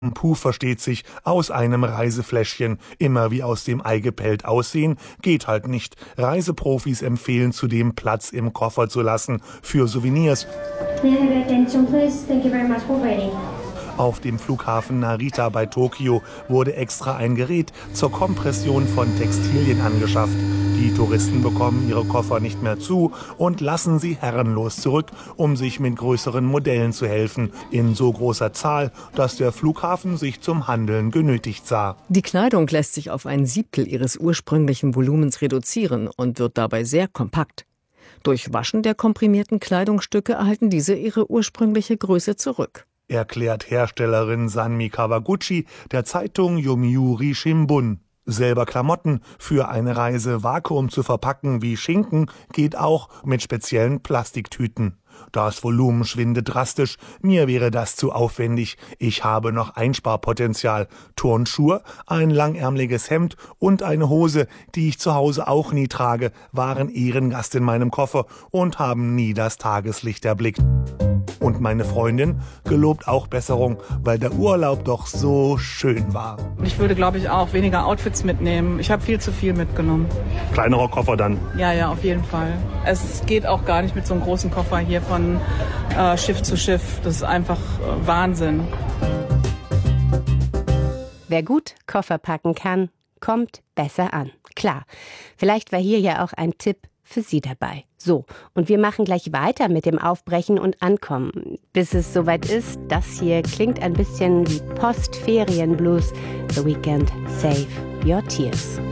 Puh versteht sich, aus einem Reisefläschchen, immer wie aus dem Ei gepellt aussehen, geht halt nicht. Reiseprofis empfehlen zudem, Platz im Koffer zu lassen für Souvenirs. Auf dem Flughafen Narita bei Tokio wurde extra ein Gerät zur Kompression von Textilien angeschafft. Die Touristen bekommen ihre Koffer nicht mehr zu und lassen sie herrenlos zurück, um sich mit größeren Modellen zu helfen, in so großer Zahl, dass der Flughafen sich zum Handeln genötigt sah. Die Kleidung lässt sich auf 1/7 ihres ursprünglichen Volumens reduzieren und wird dabei sehr kompakt. Durch Waschen der komprimierten Kleidungsstücke erhalten diese ihre ursprüngliche Größe zurück, erklärt Herstellerin Sanmi Kawaguchi der Zeitung Yomiuri Shimbun. Selber Klamotten für eine Reise vakuum zu verpacken wie Schinken geht auch mit speziellen Plastiktüten. Das Volumen schwindet drastisch, mir wäre das zu aufwendig. Ich habe noch Einsparpotenzial. Turnschuhe, ein langärmeliges Hemd und eine Hose, die ich zu Hause auch nie trage, waren Ehrengast in meinem Koffer und haben nie das Tageslicht erblickt. Und meine Freundin gelobt auch Besserung, weil der Urlaub doch so schön war. Ich würde, glaube ich, auch weniger Outfits mitnehmen. Ich habe viel zu viel mitgenommen. Kleinerer Koffer dann? Ja, auf jeden Fall. Es geht auch gar nicht mit so einem großen Koffer hier von Schiff zu Schiff. Das ist einfach Wahnsinn. Wer gut Koffer packen kann, kommt besser an. Klar, vielleicht war hier ja auch ein Tipp für Sie dabei. So, und wir machen gleich weiter mit dem Aufbrechen und Ankommen. Bis es soweit ist, das hier klingt ein bisschen wie Post-Ferien-Blues. The Weeknd, Save Your Tears.